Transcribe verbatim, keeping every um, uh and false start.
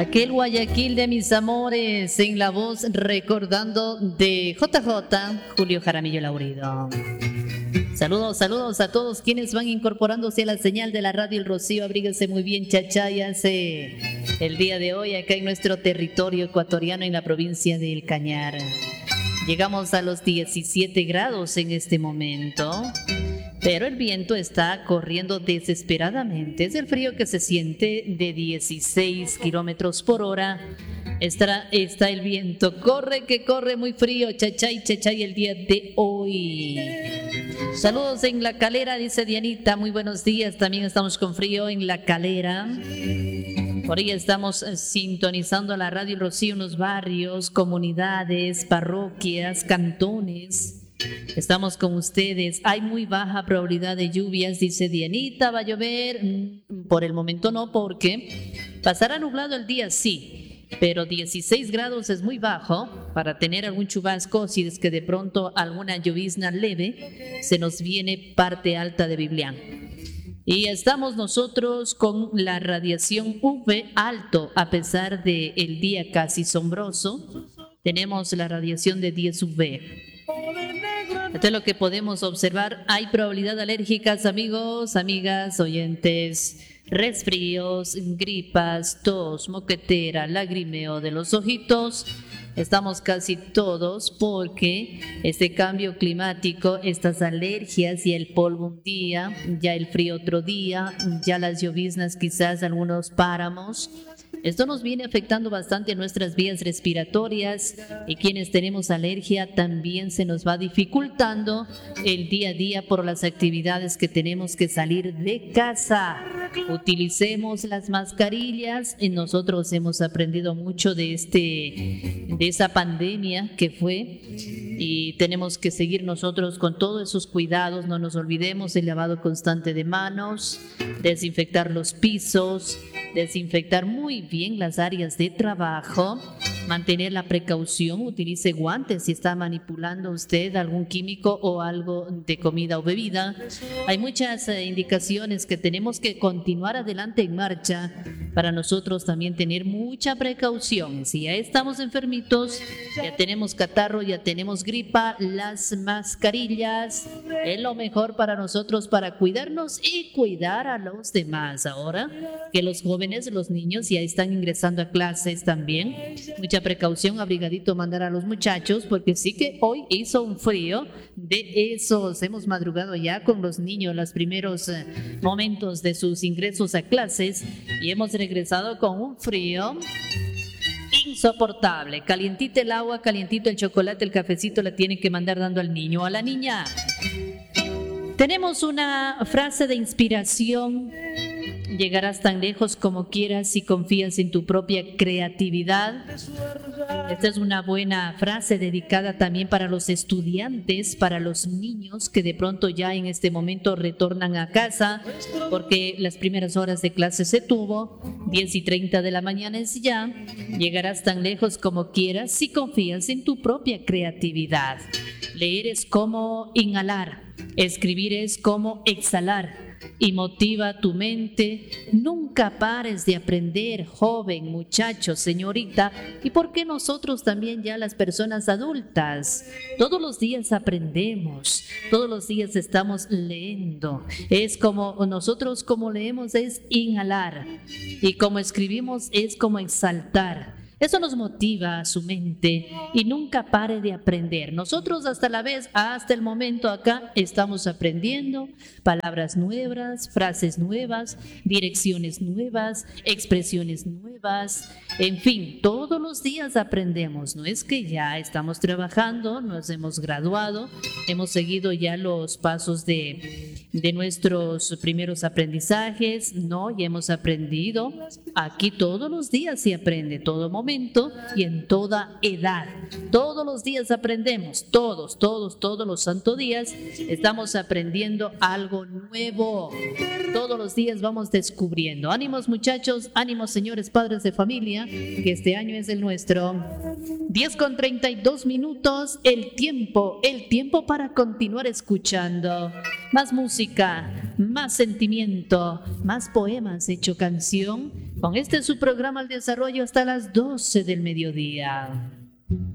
Aquel Guayaquil de mis amores, en la voz recordando de J J, Julio Jaramillo Laurido. Saludos, saludos a todos quienes van incorporándose a la señal de la radio El Rocío. Abríguense muy bien, chacháyanse el día de hoy acá en nuestro territorio ecuatoriano en la provincia de El Cañar. Llegamos a los diecisiete grados en este momento, pero el viento está corriendo desesperadamente. Es el frío que se siente de dieciséis kilómetros por hora. Está, está el viento, corre que corre muy frío, chachay, chachay el día de hoy. Saludos en La Calera, dice Dianita, muy buenos días, también estamos con frío en La Calera. Por ahí estamos sintonizando la radio Rocío en los barrios, comunidades, parroquias, cantones. Estamos con ustedes. Hay muy baja probabilidad de lluvias, dice Dianita. ¿Va a llover? Por el momento no, porque pasará nublado el día, sí, pero dieciséis grados es muy bajo para tener algún chubasco. Si es que de pronto alguna llovizna leve, se nos viene parte alta de Biblián. Y estamos nosotros con la radiación U V alto, a pesar del día casi sombroso. Tenemos la radiación de diez U V. Esto es lo que podemos observar. Hay probabilidad de alérgicas, amigos, amigas, oyentes. Resfríos, gripas, tos, moquetera, lagrimeo de los ojitos. Estamos casi todos porque este cambio climático, estas alergias y el polvo un día, ya el frío otro día, ya las lloviznas quizás algunos páramos. Esto nos viene afectando bastante nuestras vías respiratorias y quienes tenemos alergia también se nos va dificultando el día a día por las actividades que tenemos que salir de casa. Utilicemos las mascarillas y nosotros hemos aprendido mucho de, este, de esa pandemia que fue y tenemos que seguir nosotros con todos esos cuidados. No nos olvidemos el lavado constante de manos, desinfectar los pisos, desinfectar muy bien las áreas de trabajo, mantener la precaución, utilice guantes si está manipulando usted algún químico o algo de comida o bebida. Hay muchas eh, indicaciones que tenemos que continuar adelante en marcha para nosotros también tener mucha precaución. Si ya estamos enfermitos, ya tenemos catarro, ya tenemos gripa, las mascarillas es lo mejor para nosotros para cuidarnos y cuidar a los demás. Ahora que los jóvenes, los niños ya están ingresando a clases también, mucha precaución, abrigadito mandar a los muchachos, porque sí que hoy hizo un frío de esos. Hemos madrugado ya con los niños los primeros eh, momentos de sus ingresos a clases y hemos regresado con un frío insoportable. Calientito el agua, calientito el chocolate, el cafecito le tienen que mandar dando al niño o a la niña. Tenemos una frase de inspiración. Llegarás tan lejos como quieras si confías en tu propia creatividad. Esta es una buena frase dedicada también para los estudiantes, para los niños que de pronto ya en este momento retornan a casa porque las primeras horas de clase se tuvo, diez y treinta de la mañana es ya. Llegarás tan lejos como quieras si confías en tu propia creatividad. Leer es como inhalar, escribir es como exhalar. Y motiva tu mente. Nunca pares de aprender, joven, muchacho, señorita. Y por qué nosotros también ya las personas adultas, todos los días aprendemos, todos los días estamos leyendo. Es como nosotros como leemos es inhalar y como escribimos es como exaltar. Eso nos motiva a su mente y nunca pare de aprender. Nosotros hasta la vez, hasta el momento acá, estamos aprendiendo palabras nuevas, frases nuevas, direcciones nuevas, expresiones nuevas. En fin, todos los días aprendemos. No es que ya estamos trabajando, nos hemos graduado, hemos seguido ya los pasos de, de nuestros primeros aprendizajes. No, ya hemos aprendido. Aquí todos los días se aprende, todo momento y en toda edad. Todos los días aprendemos, todos, todos, todos los santos días estamos aprendiendo algo nuevo. Todos los días vamos descubriendo. Ánimos muchachos, ánimos señores padres de familia, que este año es el nuestro. diez con treinta y dos minutos, el tiempo, el tiempo para continuar escuchando. Más música, más sentimiento, más poemas hecho canción. Con este su programa Al Desarrollo hasta las doce del mediodía.